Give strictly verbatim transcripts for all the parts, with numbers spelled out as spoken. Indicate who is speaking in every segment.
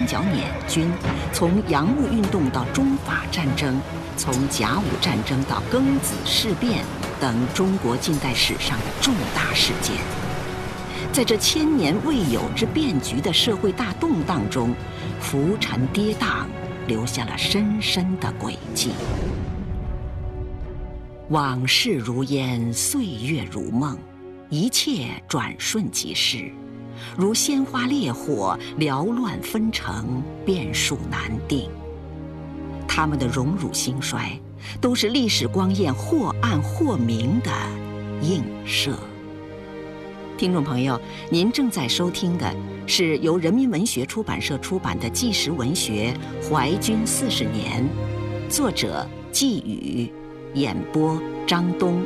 Speaker 1: 角捻军，从洋务运动到中法战争，从甲午战争到庚子事变等中国近代史上的重大事件。在这千年未有之变局的社会大动荡中，浮沉跌宕，留下了深深的轨迹。往事如烟，岁月如梦，一切转瞬即逝，如鲜花烈火，缭乱纷呈，变数难定。他们的荣辱兴衰，都是历史光焰或暗或明的映射。听众朋友，您正在收听的是由人民文学出版社出版的纪实文学《淮军四十年》，作者季宇，演播张东。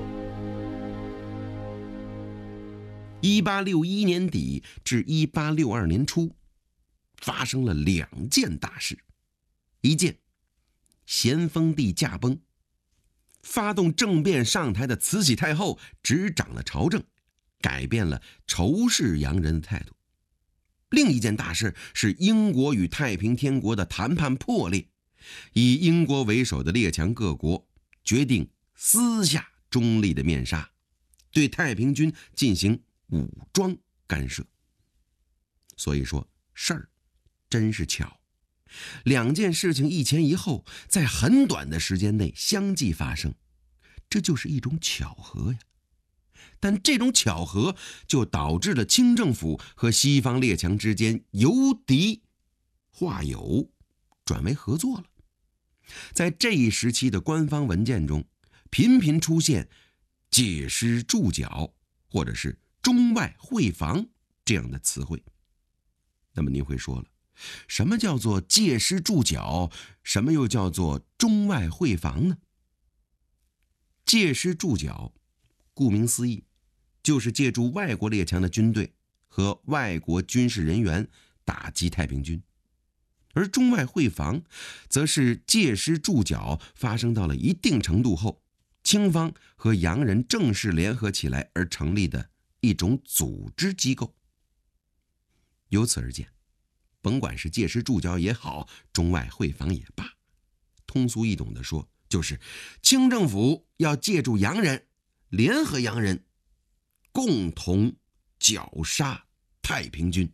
Speaker 2: 一八六一年底至一八六二年初，发生了两件大事。一件，咸丰帝驾崩，发动政变上台的慈禧太后执掌了朝政，改变了仇视洋人的态度。另一件大事是英国与太平天国的谈判破裂，以英国为首的列强各国决定撕下中立的面纱，对太平军进行武装干涉。所以说事儿真是巧，两件事情一前一后，在很短的时间内相继发生，这就是一种巧合呀。但这种巧合就导致了清政府和西方列强之间由敌化友，转为合作了。在这一时期的官方文件中，频频出现借师驻剿或者是中外会防这样的词汇。那么您会说了，什么叫做借师驻剿，什么又叫做中外会防呢？借师驻剿顾名思义，就是借助外国列强的军队和外国军事人员打击太平军。而中外会防则是借师驻剿发生到了一定程度后，清方和洋人正式联合起来而成立的一种组织机构。由此而见，甭管是借师驻剿也好，中外会防也罢，通俗易懂的说，就是清政府要借助洋人，联合洋人，共同绞杀太平军。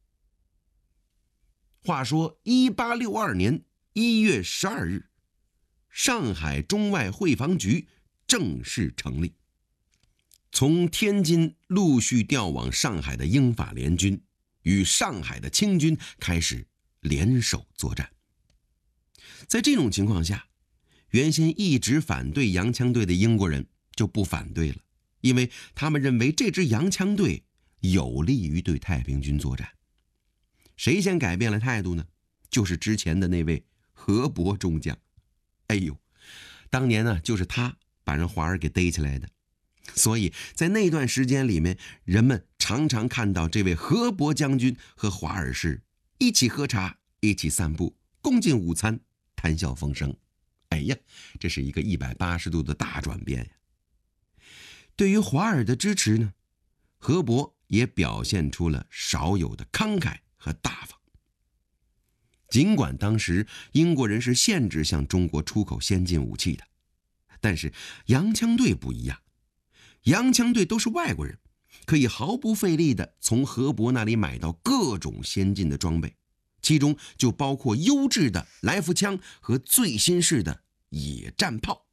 Speaker 2: 话说一八六二年一月十二日，上海中外会防局正式成立。从天津陆续调往上海的英法联军与上海的清军开始联手作战。在这种情况下，原先一直反对洋枪队的英国人就不反对了，因为他们认为这支洋枪队有利于对太平军作战。谁先改变了态度呢？就是之前的那位何伯中将。哎呦，当年呢，就是他把人华儿给逮起来的。所以在那段时间里面，人们常常看到这位何伯将军和华儿是一起喝茶，一起散步，共进午餐，谈笑风生。哎呀，这是一个一百八十度的大转变呀！对于华儿的支持呢，何伯也表现出了少有的慷慨和大方。尽管当时英国人是限制向中国出口先进武器的，但是洋枪队不一样，洋枪队都是外国人，可以毫不费力地从何伯那里买到各种先进的装备，其中就包括优质的来福枪和最新式的野战炮。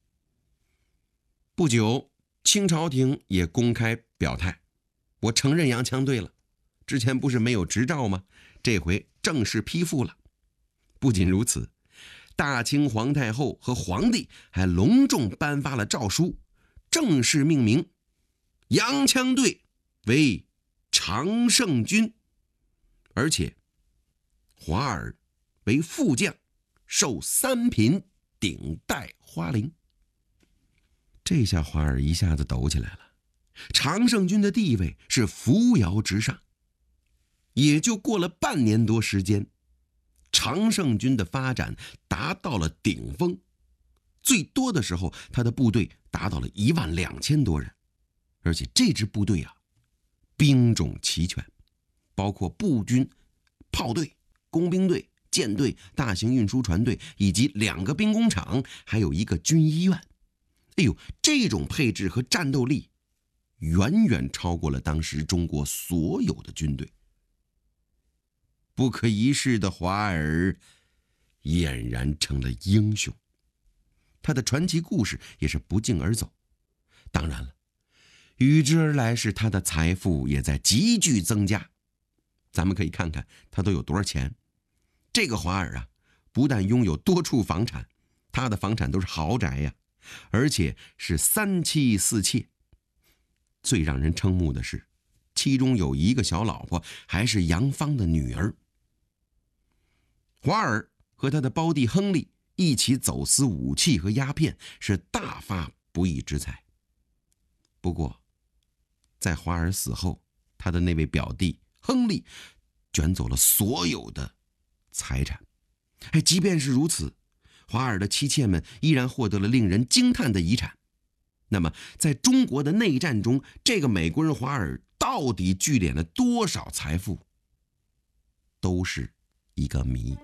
Speaker 2: 不久，清朝廷也公开表态，我承认洋枪队了，之前不是没有执照吗？这回正式批复了。不仅如此，大清皇太后和皇帝还隆重颁发了诏书，正式命名洋枪队为常胜军，而且华儿为副将，授三品顶戴花翎。这下华儿一下子抖起来了，常胜军的地位是扶摇直上。也就过了半年多时间，常胜军的发展达到了顶峰，最多的时候他的部队达到了一万两千多人，而且这支部队啊，兵种齐全，包括步军、炮队、 工兵队、舰队、大型运输船队，以及两个兵工厂，还有一个军医院。哎呦，这种配置和战斗力远远超过了当时中国所有的军队。不可一世的华尔俨然成了英雄，他的传奇故事也是不胫而走。当然了，与之而来是他的财富也在急剧增加。咱们可以看看他都有多少钱。这个华尔啊，不但拥有多处房产，他的房产都是豪宅呀，而且是三妻四妾。最让人瞠目的是，其中有一个小老婆还是杨芳的女儿。华尔和他的胞弟亨利一起走私武器和鸦片，是大发不义之财。不过在华尔死后，他的那位表弟亨利卷走了所有的财产。哎，即便是如此，华尔的妻妾们依然获得了令人惊叹的遗产。那么在中国的内战中，这个美国人华尔到底聚敛了多少财富，都是一个谜。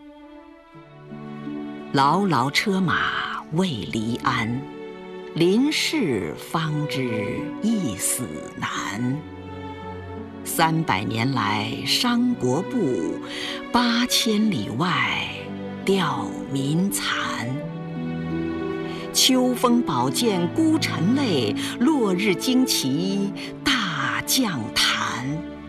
Speaker 1: 牢牢车马未离鞍，临事方知一死难。三百年来商国步，八千里外吊民残。秋风宝剑孤臣泪，落日旌旗大将坛。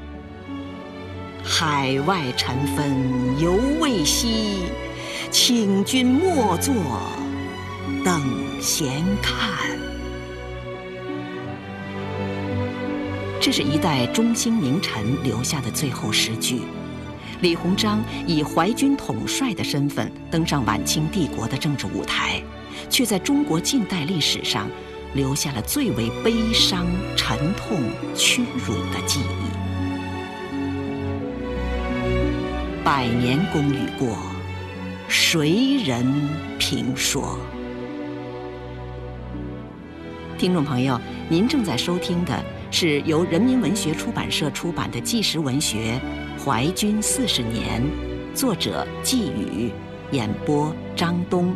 Speaker 1: 海外尘纷犹未息，请君莫作等闲看。这是一代中兴名臣留下的最后诗句。李鸿章以淮军统帅的身份登上晚清帝国的政治舞台，却在中国近代历史上留下了最为悲伤、沉痛、屈辱的记忆。百年功与过，谁人评说？听众朋友，您正在收听的是由人民文学出版社出版的纪实文学《淮军四十年》，作者季宇，演播张东。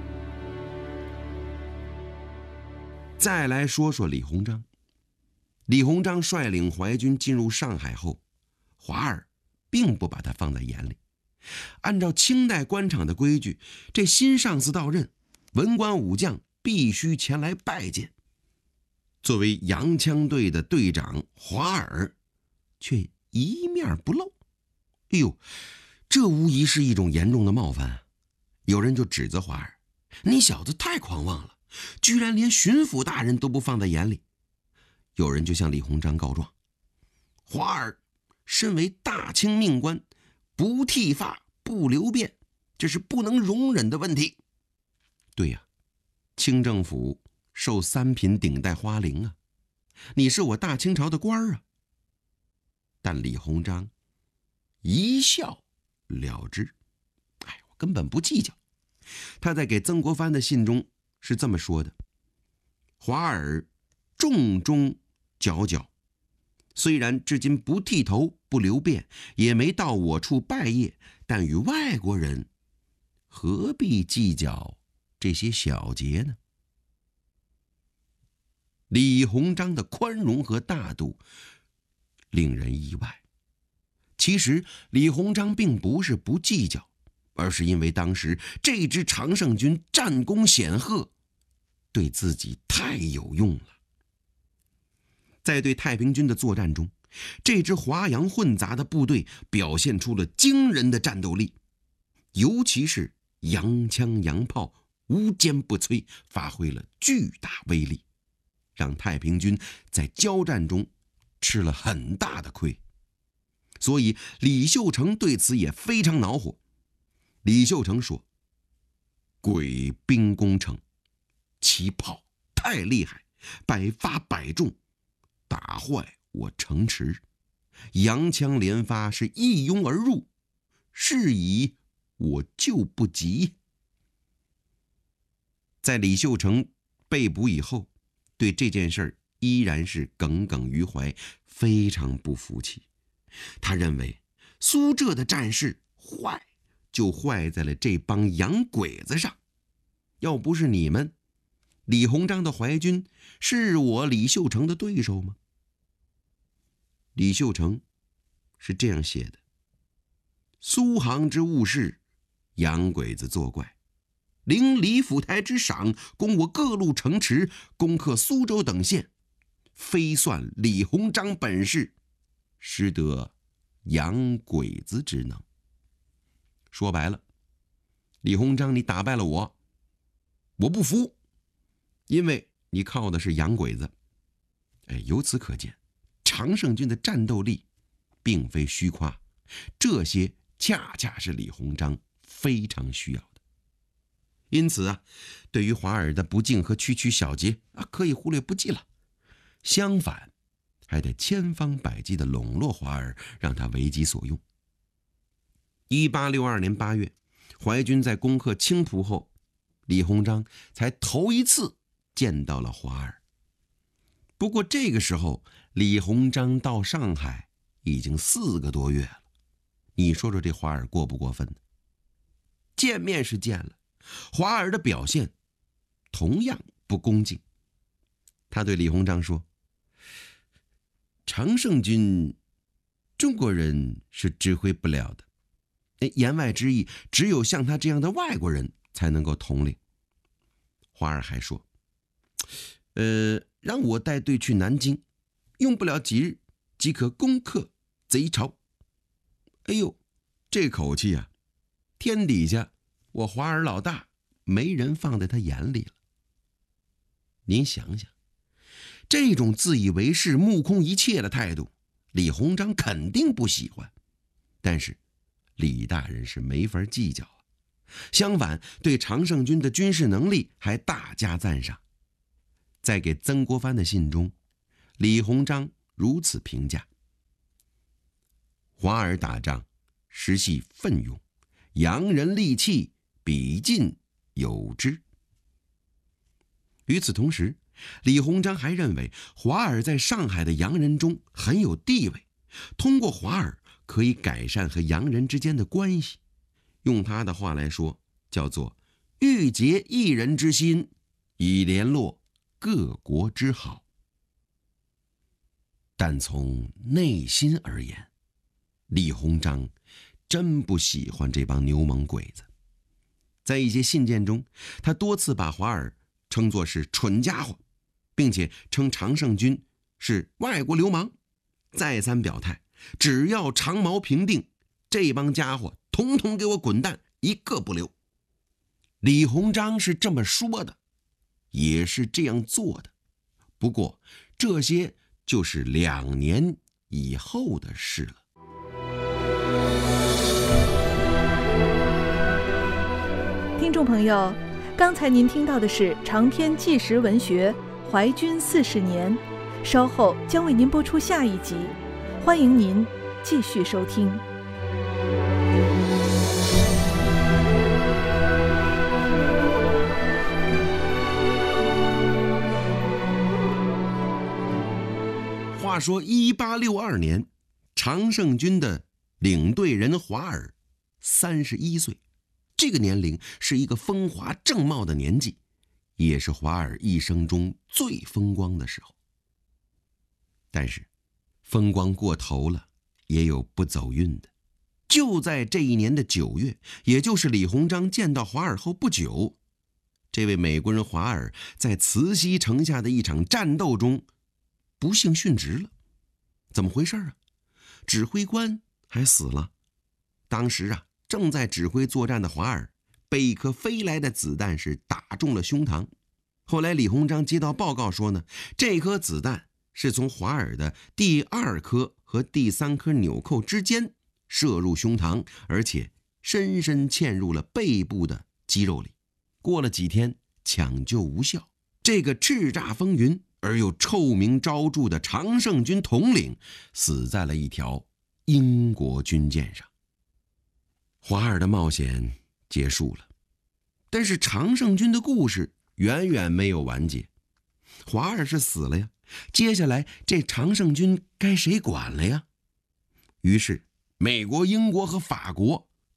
Speaker 2: 再来说说李鸿章。李鸿章率领淮军进入上海后，华尔并不把他放在眼里。按照清代官场的规矩，这新上司到任，文官武将必须前来拜见。作为洋枪队的队长，华尔却一面不露。哎呦，这无疑是一种严重的冒犯。有人就指责华尔，你小子太狂妄了，居然连巡抚大人都不放在眼里。有人就向李鸿章告状，华尔身为大清命官，不剃发不留辫，这是不能容忍的问题。对呀、啊，清政府受三品顶戴花翎啊，你是我大清朝的官啊。但李鸿章一笑了之，哎，我根本不计较。他在给曾国藩的信中是这么说的：华尔重中皎皎，虽然至今不剃头不留辫，也没到我处拜谒，但与外国人何必计较这些小节呢？李鸿章的宽容和大度令人意外。其实李鸿章并不是不计较，而是因为当时这支常胜军战功显赫，对自己太有用了。在对太平军的作战中，这支华洋混杂的部队表现出了惊人的战斗力，尤其是洋枪洋炮无坚不摧，发挥了巨大威力，让太平军在交战中吃了很大的亏。所以李秀成对此也非常恼火。李秀成说，鬼兵攻城，其炮太厉害，百发百中，打坏我城池，洋枪连发是一拥而入，是以我救不及。在李秀成被捕以后，对这件事依然是耿耿于怀，非常不服气。他认为苏浙的战事坏就坏在了这帮洋鬼子上。要不是你们，李鸿章的淮军是我李秀成的对手吗？李秀成是这样写的：苏杭之误事，洋鬼子作怪，领李府台之赏，攻我各路城池，攻克苏州等县，非算李鸿章本事，实得洋鬼子之能。说白了，李鸿章你打败了我，我不服，因为你靠的是洋鬼子。哎，由此可见，常胜军的战斗力并非虚夸，这些恰恰是李鸿章非常需要的。因此啊，对于华尔的不敬和区区小节啊，可以忽略不计了。相反，还得千方百计地笼络华尔，让他为己所用。一八六二年八月，淮军在攻克青浦后，李鸿章才头一次见到了华尔。不过这个时候，李鸿章到上海已经四个多月了。你说说这华尔过不过分呢？见面是见了，华尔的表现同样不恭敬。他对李鸿章说：常胜军中国人是指挥不了的，言外之意，只有像他这样的外国人才能够统领。华尔还说：呃，让我带队去南京，用不了几日即可攻克贼巢。哎呦，这口气啊，天底下我华尔老大没人放在他眼里了。您想想，这种自以为是、目空一切的态度，李鸿章肯定不喜欢。但是李大人是没法计较啊，相反，对常胜军的军事能力还大加赞赏。在给曾国藩的信中，李鸿章如此评价：华尔打仗实系奋勇，洋人利器比尽有之。与此同时，李鸿章还认为华尔在上海的洋人中很有地位，通过华尔可以改善和洋人之间的关系。用他的话来说，叫做欲结一人之心，以联络各国之好。但从内心而言，李鸿章真不喜欢这帮牛猛鬼子。在一些信件中，他多次把华尔称作是蠢家伙，并且称常胜军是外国流氓，再三表态，只要长毛平定，这帮家伙统统给我滚蛋，一个不留。李鸿章是这么说的，也是这样做的，不过这些就是两年以后的事了。
Speaker 3: 听众朋友，刚才您听到的是长篇纪实文学《淮军四十年》，稍后将为您播出下一集，欢迎您继续收听。
Speaker 2: 话说一八六二年，常胜军的领队人华尔三十一岁，这个年龄是一个风华正茂的年纪，也是华尔一生中最风光的时候。但是风光过头了，也有不走运的。就在这一年的九月，也就是李鸿章见到华尔后不久，这位美国人华尔在慈溪城下的一场战斗中不幸殉职了。怎么回事啊？指挥官还死了。当时啊，正在指挥作战的华尔被一颗飞来的子弹是打中了胸膛。后来李鸿章接到报告说呢，这颗子弹是从华尔的第二颗和第三颗纽扣之间射入胸膛，而且深深嵌入了背部的肌肉里。过了几天，抢救无效。这个叱咤风云而又臭名昭著的常胜军统领死在了一条英国军舰上。华尔的冒险结束了，但是常胜军的故事远远没有完结。华尔是死了呀，接下来这常胜军该谁管了呀？于是美国、英国和法国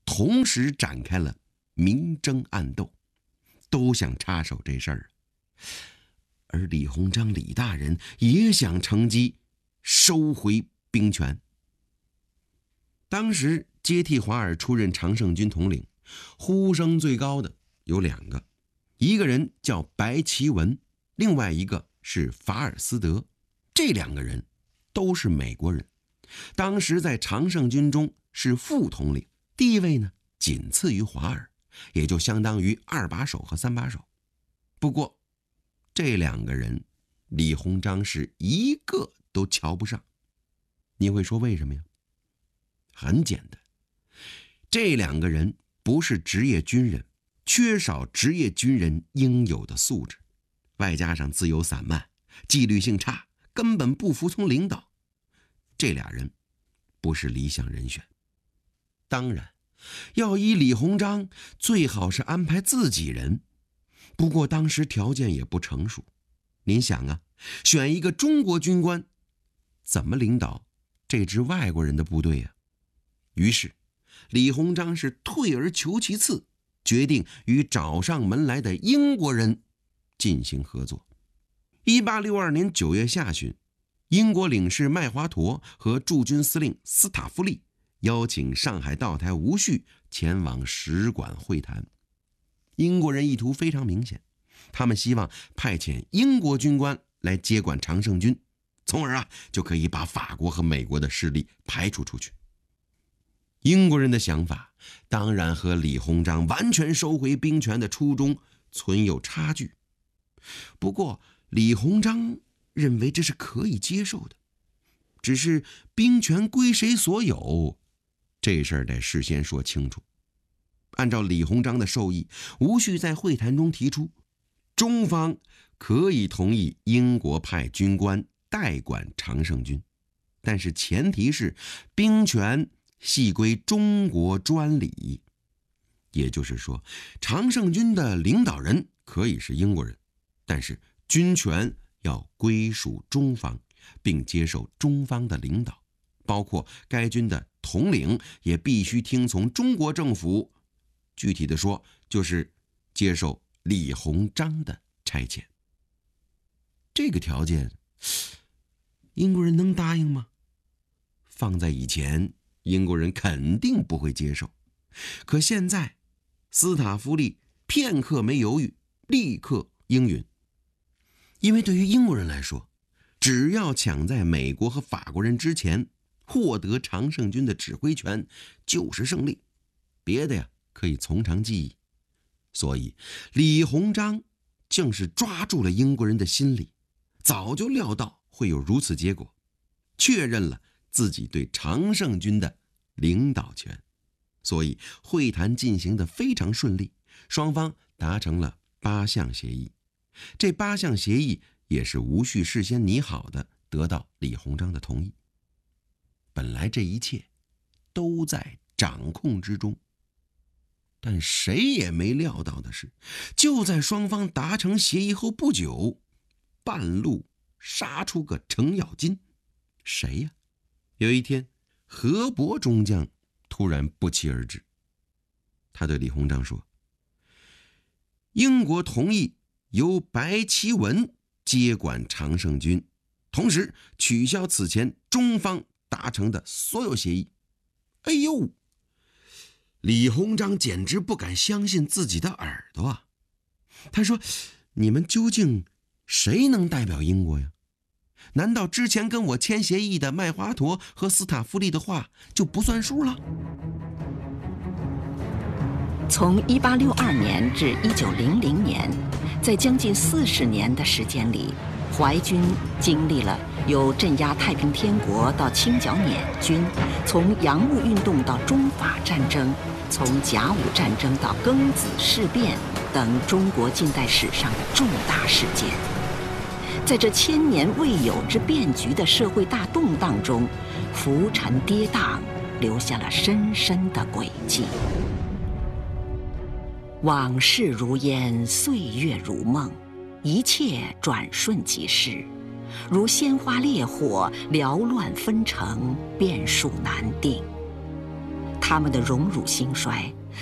Speaker 2: 同时展开了明争暗斗，都想插手这事儿。而李鸿章李大人也想乘机收回兵权。当时接替华尔出任常胜军统领，呼声最高的有两个，一个人叫白其文，另外一个是法尔斯德。这两个人都是美国人，当时在常胜军中是副统领，地位呢仅次于华尔，也就相当于二把手和三把手。不过这两个人李鸿章是一个都瞧不上。你会说为什么呀？很简单，这两个人不是职业军人，缺少职业军人应有的素质，外加上自由散漫，纪律性差，根本不服从领导。这俩人不是理想人选。当然要依李鸿章，最好是安排自己人，不过当时条件也不成熟。您想啊，选一个中国军官怎么领导这支外国人的部队啊？于是李鸿章是退而求其次，决定与找上门来的英国人进行合作。一八六二年九月下旬，英国领事麦华陀和驻军司令斯塔夫利邀请上海道台吴旭前往使馆会谈。英国人意图非常明显，他们希望派遣英国军官来接管常胜军，从而啊就可以把法国和美国的势力排除出去。英国人的想法当然和李鸿章完全收回兵权的初衷存有差距，不过李鸿章认为这是可以接受的，只是兵权归谁所有，这事儿得事先说清楚。按照李鸿章的授意，吴旭在会谈中提出，中方可以同意英国派军官代管常胜军，但是前提是兵权系归中国专理。也就是说，常胜军的领导人可以是英国人，但是军权要归属中方，并接受中方的领导，包括该军的统领也必须听从中国政府，具体的说就是接受李鸿章的差遣。这个条件英国人能答应吗？放在以前，英国人肯定不会接受，可现在斯塔夫利片刻没犹豫，立刻应允。因为对于英国人来说，只要抢在美国和法国人之前获得常胜军的指挥权就是胜利，别的呀可以从长计议。所以李鸿章正是抓住了英国人的心理，早就料到会有如此结果，确认了自己对常胜军的领导权。所以会谈进行得非常顺利，双方达成了八项协议。这八项协议也是吴旭事先拟好的，得到李鸿章的同意。本来这一切都在掌控之中，但谁也没料到的是，就在双方达成协议后不久，半路杀出个程咬金。谁呀？有一天，何伯中将突然不期而至，他对李鸿章说，英国同意由白其文接管常胜军，同时取消此前中方达成的所有协议。哎呦，李鸿章简直不敢相信自己的耳朵啊！他说，你们究竟谁能代表英国呀？难道之前跟我签协议的麦华陀和斯塔夫利的话就不算数了？
Speaker 1: 从一八六二年至一九零零年，在将近四十年的时间里，淮军经历了由镇压太平天国到清剿捻军，从洋务运动到中法战争，从甲午战争到庚子事变等中国近代史上的重大事件。在这千年未有之变局的社会大动荡中，浮沉跌宕，留下了深深的轨迹。往事如烟，岁月如梦，一切转瞬即逝，如鲜花烈火，缭乱纷呈，变数难定。 他们的荣辱兴衰